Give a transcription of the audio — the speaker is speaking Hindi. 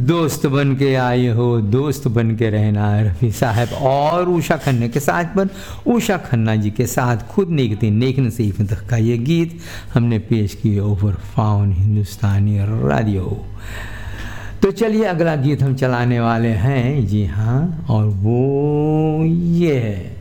दोस्त बन के आए हो, दोस्त बन के रहना। रफ़ी साहब और उषा खन्ना के साथ पर उषा खन्ना जी के साथ खुद नेक नसीब तक का ये गीत हमने पेश किए ओवर फाउन हिंदुस्तानी रेडियो। तो चलिए अगला गीत हम चलाने वाले हैं, जी हाँ, और वो ये है